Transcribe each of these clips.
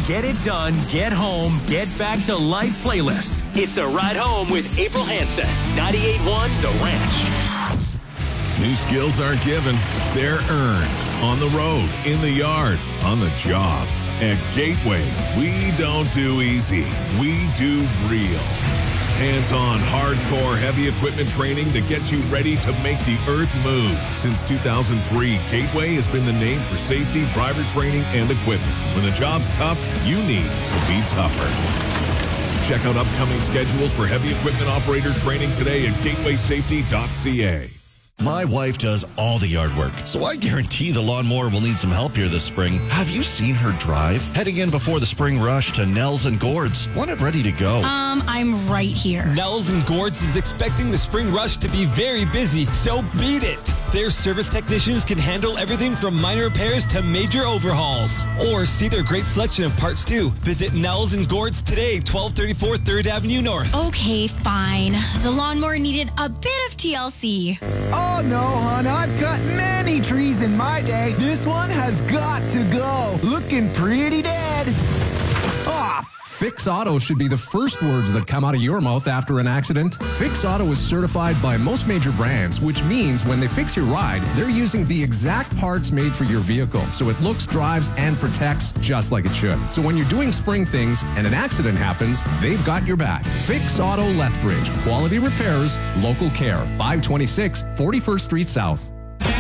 Get It Done, Get Home, Get Back to Life playlist. It's the Ride Home with April Hansen. 98.1 The Ranch. New skills aren't given, they're earned. On the road, in the yard, on the job. At Gateway, we don't do easy, we do real. Hands-on, hardcore, heavy equipment training that gets you ready to make the earth move. Since 2003, Gateway has been the name for safety, driver training, and equipment. When the job's tough, you need to be tougher. Check out upcoming schedules for heavy equipment operator training today at gatewaysafety.ca. My wife does all the yard work, so I guarantee the lawnmower will need some help here this spring. Have you seen her drive? Heading in before the spring rush to Nels and Gord's. Want it ready to go. I'm right here. Nels and Gord's is expecting the spring rush to be very busy, so beat it. Their service technicians can handle everything from minor repairs to major overhauls. Or see their great selection of parts too. Visit Nels and Gord's today, 1234 3rd Avenue North. Okay, fine. The lawnmower needed a bit of TLC. Oh no, hon, I've cut many trees in my day. This one has got to go. Looking pretty dead. Fix Auto should be the first words that come out of your mouth after an accident. Fix Auto is certified by most major brands, which means when they fix your ride, they're using the exact parts made for your vehicle, so it looks, drives, and protects just like it should. So when you're doing spring things and an accident happens, they've got your back. Fix Auto Lethbridge. Quality repairs, local care. 526 41st Street South.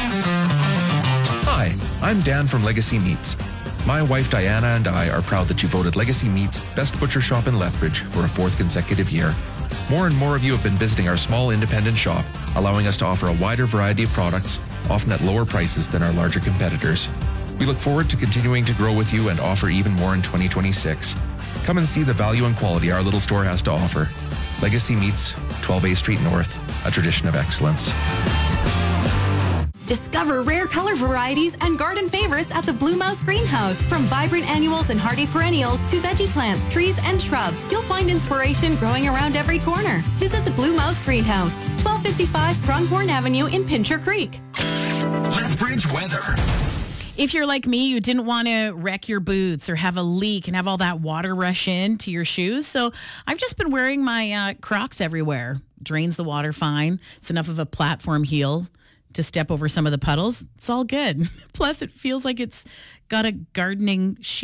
Hi, I'm Dan from Legacy Meats. My wife Diana and I are proud that you voted Legacy Meats Best Butcher Shop in Lethbridge for a fourth consecutive year. More and more of you have been visiting our small independent shop, allowing us to offer a wider variety of products, often at lower prices than our larger competitors. We look forward to continuing to grow with you and offer even more in 2026. Come and see the value and quality our little store has to offer. Legacy Meats, 12A Street North, a tradition of excellence. Discover rare color varieties and garden favorites at the Blue Mouse Greenhouse. From vibrant annuals and hardy perennials to veggie plants, trees, and shrubs, you'll find inspiration growing around every corner. Visit the Blue Mouse Greenhouse, 1255 Pronghorn Avenue in Pincher Creek. Lethbridge weather. If you're like me, you didn't want to wreck your boots or have a leak and have all that water rush into your shoes. So I've just been wearing my Crocs everywhere. Drains the water fine. It's enough of a platform heel to step over some of the puddles. It's all good. Plus, it feels like it's got a gardening sheet.